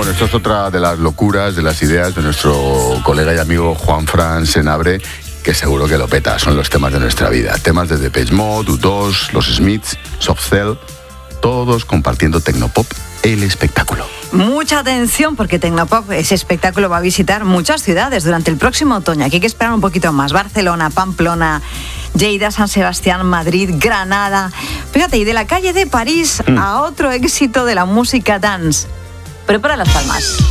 Bueno, esto es otra de las locuras, de las ideas de nuestro colega y amigo Juanfran Senabre, que seguro que lo peta. Son los temas de nuestra vida. Temas de Depeche Mode, U2, Los Smiths, Soft Cell, todos compartiendo Tecnopop, el espectáculo. Mucha atención porque Tecnopop, ese espectáculo, va a visitar muchas ciudades durante el próximo otoño. Aquí hay que esperar un poquito más. Barcelona, Pamplona, Lleida, San Sebastián, Madrid, Granada. Fíjate, y de la calle de París a otro éxito de la música dance. Prepara las palmas.